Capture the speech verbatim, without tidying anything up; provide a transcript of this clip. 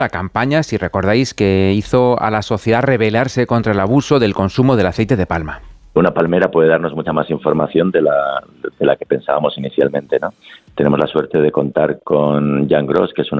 La campaña, si recordáis, que hizo a la sociedad rebelarse contra el abuso del consumo del aceite de palma. Una palmera puede darnos mucha más información de la, de la que pensábamos inicialmente, ¿no? Tenemos la suerte de contar con Jan Gross, que es un